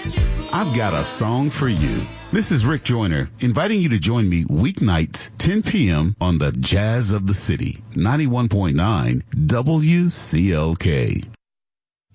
I've got a song for you. This is Rick Joyner, inviting you to join me weeknights, 10 p.m. on the Jazz of the City, 91.9 WCLK.